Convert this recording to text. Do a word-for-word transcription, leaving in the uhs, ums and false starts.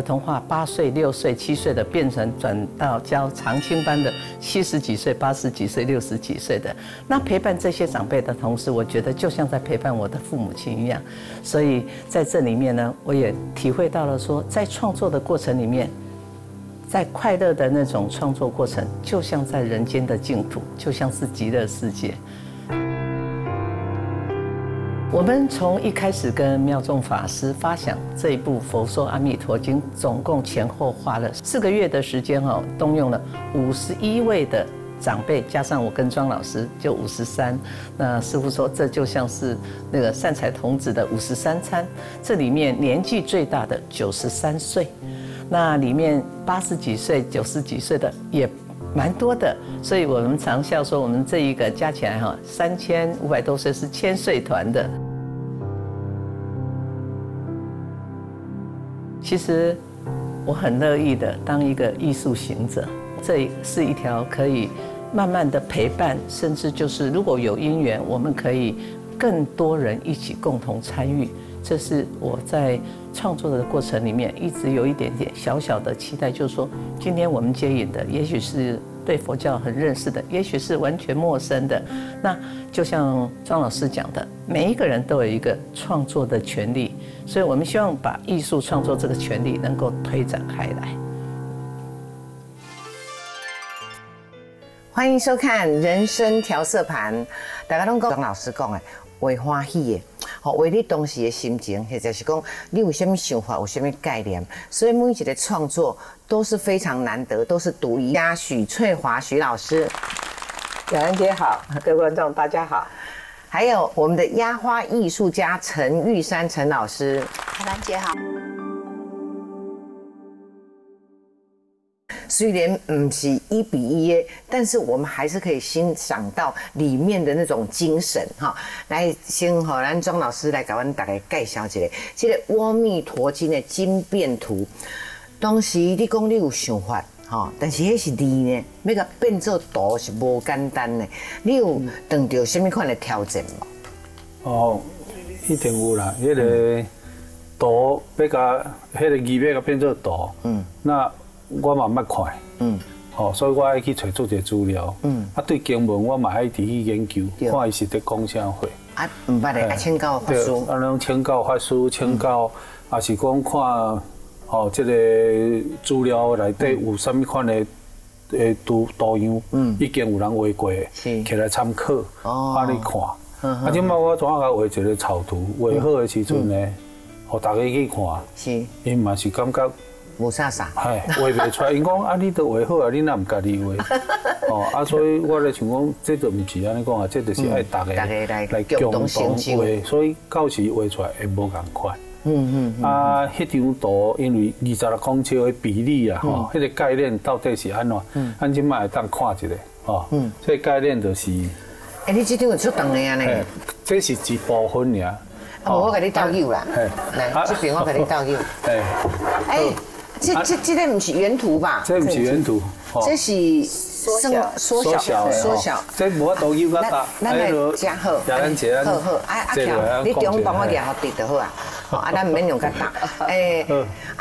儿童化，八岁、六岁、七岁的变成转到教长青班的七十几岁、八十几岁、六十几岁的。那陪伴这些长辈的同时，我觉得就像在陪伴我的父母亲一样。所以在这里面呢，我也体会到了说，在创作的过程里面，在快乐的那种创作过程，就像在人间的净土，就像是极乐世界。我们从一开始跟妙众法师发想这一部《佛说阿弥陀经》，总共前后花了四个月的时间哦，动用了五十一位的长辈，加上我跟庄老师就五十三。那师父说，这就像是那个善财童子的五十三参，这里面年纪最大的九十三岁，那里面八十几岁、九十几岁的也蛮多的，所以我们常笑说，我们这一个加起来哈，三千五百多岁是千岁团的。其实我很乐意的当一个艺术行者，这是一条可以慢慢的陪伴，甚至就是如果有因缘，我们可以更多人一起共同参与。这是我在创作的过程里面一直有一点点小小的期待，就是说，今天我们接引的，也许是对佛教很认识的，也许是完全陌生的。那就像庄老师讲的，每一个人都有一个创作的权利，所以我们希望把艺术创作这个权利能够推展开来。 欢迎收看《人生调色盘》，大家拢讲庄老师讲的，为欢喜的。好，为你当时的心情，或者是讲你有什么想法，有什么概念，所以每一个创作都是非常难得，都是独一。家许翠华许老师， 雅兰姐好，各位观众大家好。 还有我们的压花艺术家陈玉山陈老师， 雅兰姐好。 虽然不是一比一的，但是我们还是可以欣赏到里面的那种精神哈。来，先和咱庄老师来给我们大家介绍一下，这个《阿弥陀经》的经变图。当时你讲你有想法哈，但是那是字呢，要甲变做图是无简单的。你有遇到什么款的挑战吗？哦， 一定有啦，迄、那个图要甲迄个字要甲变做图，嗯，那。我嘛捌看，嗯，吼，所以我爱去找做者资料，嗯，啊，对经文我嘛爱伫去研究，看伊是伫讲啥话。 啊，唔捌咧，啊，请教法师， 啊，咱请教法师，请教，也是讲看，吼，这个资料内底有啥物款的诶图图样，嗯，已经有人画过，是，起来参考，哦，啊，你看，啊，即摆我怎啊甲画一个草图，画好的时阵呢，互大家去看，是，伊嘛是感觉。 无啥啥， 系画袂出来。因讲啊，你都画好啊，你哪唔家己画？哦，啊，所以我咧想讲，这就唔是安尼讲啊，这就是爱大家来来共同画，所以到时画出来会无共款。嗯嗯。啊，迄张图因为二十六公尺的比例啊，吼，迄个概念到底是安怎？嗯，咱即摆会当看一下，吼。嗯。这概念就是。 哎，你这张有出长的啊呢？ 这是一部分尔。 啊，我给你倒油啦。来，这边我给你倒油。哎。哎。这这这个不是原图吧？ 这不是原图， 这是缩小缩小缩小。 这无法度用啊！ 咱来加好，好好，啊啊条，你中帮我量好对就好啊。好啊，咱唔免用较大。诶。